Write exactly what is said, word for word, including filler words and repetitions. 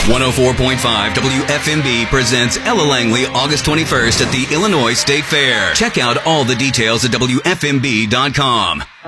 one oh four point five W F M B presents Ella Langley August twenty-first at the Illinois State Fair. Check out all the details at W F M B dot com.